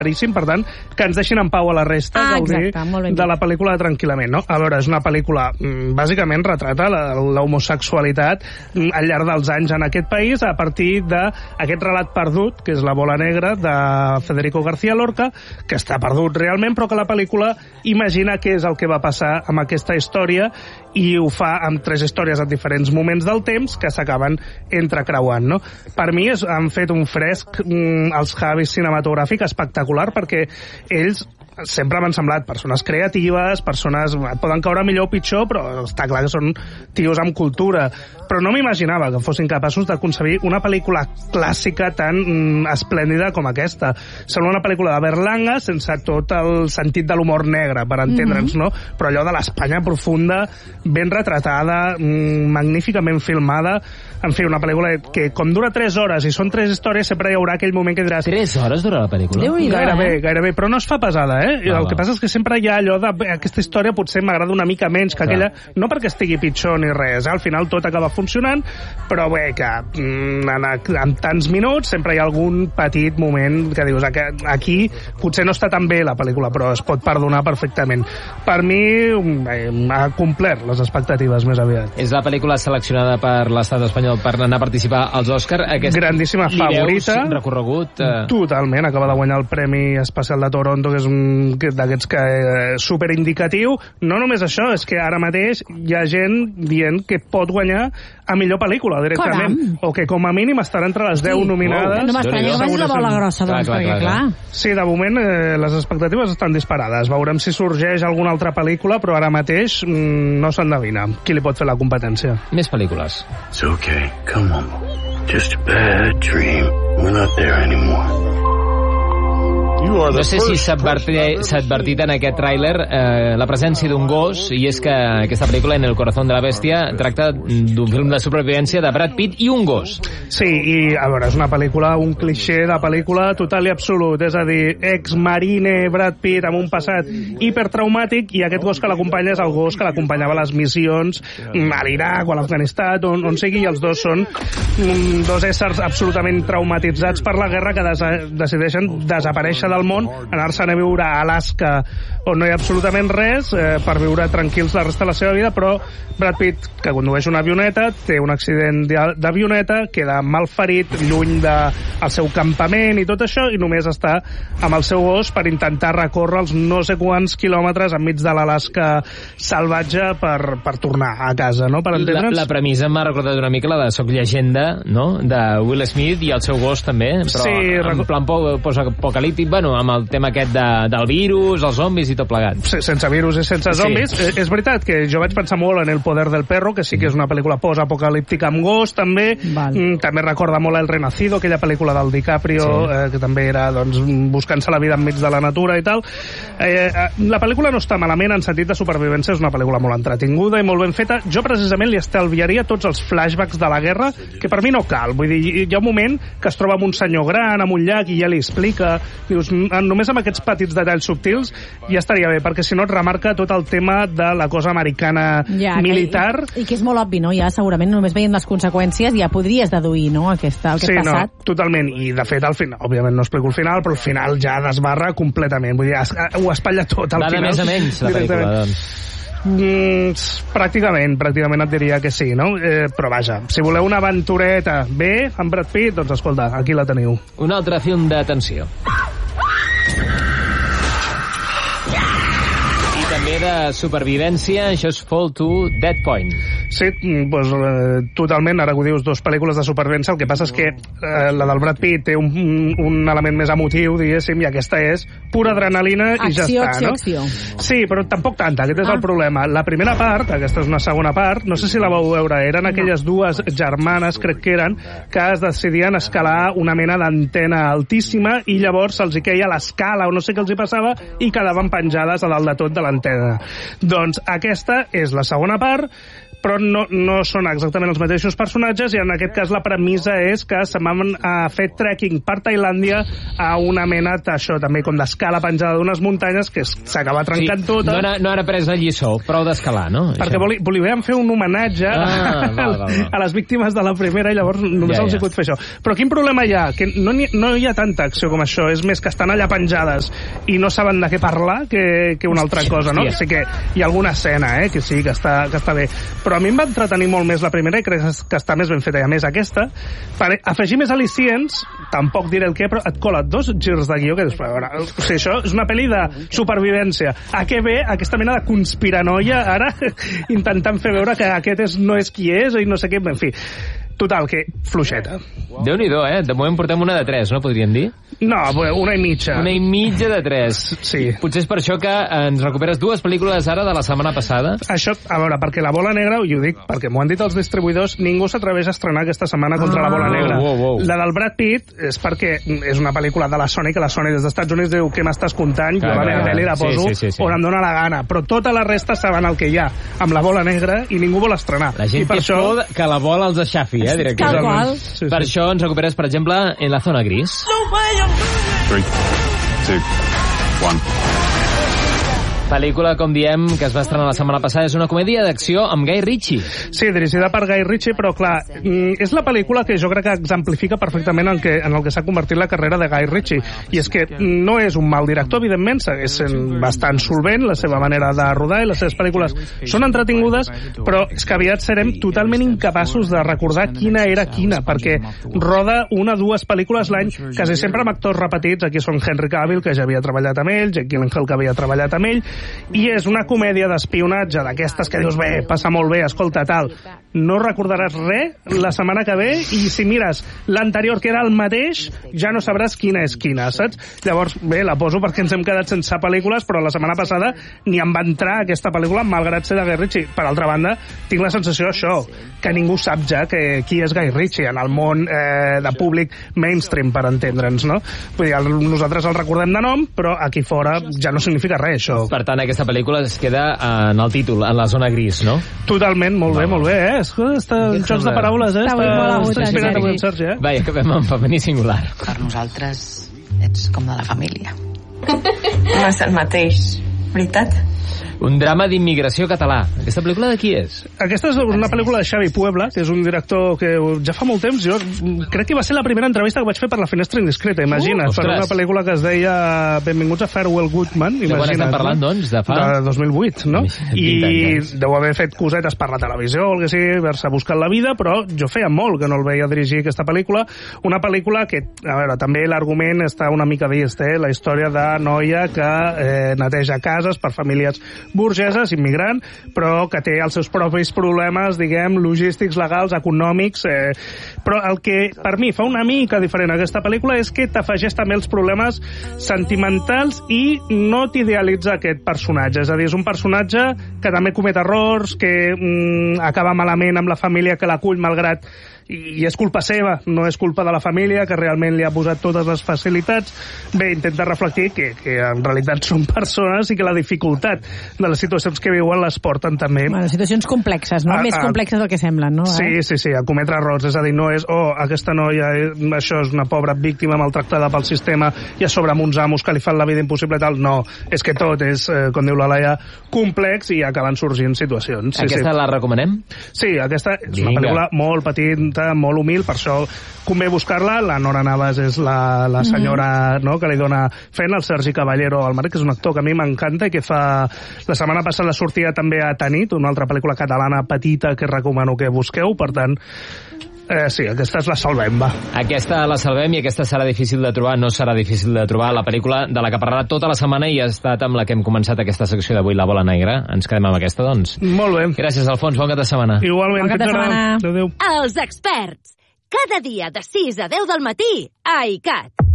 per tant, que ens deixin en pau a la resta gaudir de la pel·lícula tranquil·lament, no? A veure, és una pel·lícula, bàsicament retrata l'homosexualitat al llarg dels anys en aquest país a partir d'aquest relat perdut, que és La bola negra, de Federico García Lorca, que està perdut realment, però que la pel·lícula imagina què és el que va passar amb aquesta història i ho fa amb 3 històries en diferents moments del temps que s'acaben entrecreuant, no? Per mi han fet un fresc als Javis cinematogràfic espectacular, perquè ells sempre m'han semblat persones creatives, persones et poden caure millor o pitjor, però està clar que són tios amb cultura. Però no m'imaginava que fossin capaços de concebir una pel·lícula clàssica tan esplèndida com aquesta. Sembla una pel·lícula de Berlanga sense tot el sentit de l'humor negre, per entendre'ns, no? Però allò de l'Espanya profunda, ben retratada, magníficament filmada. En fi, una pel·lícula que com dura 3 hores i són 3 històries, sempre hi haurà aquell moment que diràs... 3 hores dura la pel·lícula? Gairebé, però no es fa pesada, el que passa és que sempre hi ha allò aquesta història potser m'agrada una mica menys que aquella, no perquè estigui pitjor ni res, al final tot acaba funcionant, però bé, que en tants minuts sempre hi ha algun petit moment que dius, aquí potser no està tan bé la pel·lícula, però es pot perdonar perfectament. Per mi ha complert les expectatives més aviat. És la pel·lícula seleccionada per l'estat espanyol per anar a participar als Òscar. Grandíssima favorita. Li veus recorregut? Totalment, acaba de guanyar el Premi Especial de Toronto, que és un d'aquests que superindicatiu. No només això, és que ara mateix hi ha gent dient que pot guanyar a millor pel·lícula directament. Caram. O que com a mínim estarà entre les 10 nominades. No m'estranya que faci la bola grossa, doncs, perquè clar. Sí, de moment les expectatives estan disparades. Veurem si sorgeix alguna altra pel·lícula, però ara mateix no s'endevina qui li pot fer la competència. Més pel·lícules. It's okay, come on. Just a bad dream. We're not there anymore. No sé si s'ha advertit en aquest tràiler la presència d'un gos, i és que aquesta pel·lícula, En el corazón de la bestia, tracta d'un film de supervivència de Brad Pitt i un gos. Sí, i a veure, és una pel·lícula, un clixé de pel·lícula total i absolut, és a dir, ex-marine Brad Pitt amb un passat hipertraumàtic, i aquest gos que l'acompanya és el gos que l'acompanyava a les missions a l'Iraq o a l'Afganistan, on sigui, i els dos són 2 éssers absolutament traumatitzats per la guerra que decideixen desaparèixer del món, anar-se'n a viure a Alaska, on no hi ha absolutament res, per viure tranquils la resta de la seva vida, però Brad Pitt, que condueix una avioneta, té un accident d'avioneta, queda malferit, lluny del seu campament i tot això, i només està amb el seu gos per intentar recórrer els no sé quants quilòmetres enmig de l'Alaska salvatge per tornar a casa, no? Per entendre'ns? La premissa m'ha recordat una mica la de Soc llegenda, no? De Will Smith i el seu gos també, però sí, en plan post-apocalíptic, bueno, amb el tema aquest del virus, els zombis i tot plegat. Sense virus i sense zombis. Sí. És veritat que jo vaig pensar molt en El poder del perro, que sí que és una pel·lícula post-apocalíptica amb gos, també. També recorda molt El renacido, aquella pel·lícula del DiCaprio, que també era buscant-se la vida enmig de la natura i tal. La pel·lícula no està malament en sentit de supervivència, és una pel·lícula molt entretinguda i molt ben feta. Jo precisament li estalviaria tots els flashbacks de la guerra, que per mi no cal. Vull dir, hi ha un moment que es troba amb un senyor gran, amb un llac, i ja li explica, dius, només amb aquests petits detalls subtils ja estaria bé, perquè si no et remarca tot el tema de la cosa americana militar. I que és molt obvi, no? Ja segurament només veient les conseqüències ja podries deduir, no?, el que ha passat. No, totalment. I de fet, al final, òbviament no explico el final, però el final ja desbarra completament. Vull dir, ho espatlla tot al final. Va de més a menys, la pel·lícula, doncs. Pràcticament et diria que sí, no? Però vaja, si voleu una aventureta bé amb Brad Pitt, doncs escolta, aquí la teniu. Un altre film d'atenció. I també de supervivència, això és Fall to Dead Point. Sí, doncs, totalment, ara que ho dius, 2 pel·lícules de supervivència, el que passa és que la del Brad Pitt té un element més emotiu, diguéssim, i aquesta és pura adrenalina i ja està, no? Acció. Sí, però tampoc tanta, aquest és el problema. La primera part, aquesta és una segona part, no sé si la vau veure, eren aquelles 2 germanes, crec que eren, que es decidien escalar una mena d'antena altíssima i llavors se'ls hi queia l'escala o no sé què els hi passava i quedaven penjades a dalt de tot de l'antena. Doncs aquesta és la segona part, però no són exactament els mateixos personatges, i en aquest cas la premissa és que se van a fer trekking per Tailàndia a una mena d'això, també com d'escala penjada d'unes muntanyes que s'acaba trencant tota. No han après la lliçó, prou d'escalar, no? Perquè volíem fer un homenatge a les víctimes de la primera, i llavors només els he pogut fer això. Però quin problema hi ha? Que no hi ha tanta acció com això, és més que estan allà penjades i no saben de què parlar que una altra cosa, no? Sí que hi ha alguna escena, que sí, que està bé. Però a mi em va entretenir molt més la primera i crec que està més ben feta. I a més aquesta, per afegir més al·licients, tampoc diré el què, però et cola 2 girs de guió que dius, o sigui, això és una pel·li de supervivència. A què ve aquesta mena de conspiranoia ara intentant fer veure que aquest no és qui és i no sé què, en fi. Total, que fluixeta. Déu-n'hi-do, De moment portem una de 3, no podríem dir? No, una i mitja. Una i mitja de 3. Sí. Potser és per això que ens recuperes 2 pel·lícules ara de la setmana passada. Això, a veure, perquè La Bola Negra, i ho dic perquè m'ho han dit els distribuïdors, ningú s'atreveix a estrenar aquesta setmana contra La Bola Negra. La del Brad Pitt és perquè és una pel·lícula de la Sony, que la Sony des dels Estats Units diu què m'estàs contant, jo la meva pel·li la poso on em dóna la gana. Però tota la resta saben el que hi ha amb La Bola Negra i ningú vol estrenar. La gent té por que la bola els aixafi, directament. Per això ens recuperes, per exemple, En la zona gris. 3, 2, 1. Pel·lícula, com diem, que es va estrenar la setmana passada, és una comèdia d'acció amb Guy Ritchie. Sí, dirigida per Guy Ritchie, però clar, és la pel·lícula que jo crec que exemplifica perfectament en el que s'ha convertit la carrera de Guy Ritchie. I és que no és un mal director, evidentment, segueix sent bastant solvent la seva manera de rodar i les seves pel·lícules són entretingudes, però és que aviat serem totalment incapaços de recordar quina era quina, perquè roda 1 o 2 pel·lícules l'any, quasi sempre amb actors repetits. Aquí són Henry Cavill, que ja havia treballat amb ell, Jake Gyllenhaal, que havia treballat amb ell, i és una comèdia d'espionatge d'aquestes que dius, bé, passa molt bé, escolta, tal, no recordaràs res la setmana que ve, i si mires l'anterior, que era el mateix, ja no sabràs quina és quina, saps? Llavors, bé, la poso perquè ens hem quedat sense pel·lícules, però la setmana passada ni em va entrar aquesta pel·lícula, malgrat ser de Guy Ritchie. Per altra banda, tinc la sensació això, que ningú sap ja qui és Guy Ritchie en el món de públic mainstream, per entendre'ns, no? Vull dir, nosaltres el recordem de nom, però aquí fora ja no significa res, això. Per tant, aquesta pel·lícula es queda en el títol, en la zona gris, no? Totalment, molt bé, Està jocs de paraules, Està inspirat avui en Sergi, Va, i acabem en femení singular. Per nosaltres ets com de la família. No és el mateix, veritat? Un drama d'immigració català. Aquesta pel·lícula de qui és? Aquesta és una pel·lícula de Xavi Puebla, que és un director que ja fa molt temps, jo crec que va ser la primera entrevista que vaig fer per La Finestra Indiscreta, imagina't, per una pel·lícula que es deia Benvinguts a Farewell Goodman, imagina't. De quan estem parlant, doncs? De 2008, no? I deu haver fet cosetes per la televisió o el que sigui, haver-se buscat la vida, però jo feia molt que no el veia dirigir aquesta pel·lícula. Una pel·lícula que, a veure, també l'argument està una mica vist, la història de noia que neteja cases per famílies burgeses, immigrant, però que té els seus propis problemes, diguem, logístics, legals, econòmics, però el que per mi fa una mica diferent aquesta pel·lícula és que t'afegeix també els problemes sentimentals i no t'idealitza aquest personatge, és a dir, és un personatge que també comet errors, que acaba malament amb la família que l'acull malgrat i és culpa seva, no és culpa de la família que realment li ha posat totes les facilitats. Bé, intenta reflectir que en realitat són persones i que la dificultat de les situacions que viuen les porten també... Bueno, situacions complexes, no? Més complexes del que semblen, no? Sí, a cometre errors, és a dir, no és aquesta noia, això és una pobra víctima maltractada pel sistema i a sobre amb uns amos que li fan la vida impossible i tal, no, és que tot és, com diu la Laia, complex i acaben sorgint situacions. Aquesta la recomanem? Sí, aquesta és una pel·lícula molt petita, molt humil, per això convé buscar-la. La Nora Navas és la senyora que li dona fent, el Sergi Caballero al marit, que és un actor que a mi m'encanta i que fa... La setmana passada sortia també a Tanit, una altra pel·lícula catalana petita que recomano que busqueu, per tant sí, aquesta la salvem, va. Aquesta la salvem i aquesta serà difícil de trobar, no serà difícil de trobar, la pel·lícula de la que parlarà tota la setmana i ha estat amb la que hem començat aquesta secció d'avui, La Bola Negra. Ens quedem amb aquesta, doncs. Molt bé. Gràcies, Alfons, bon cap de setmana. Igualment, bon cap de setmana. Adéu. Els experts, cada dia de 6 a 10 del matí a ICAT.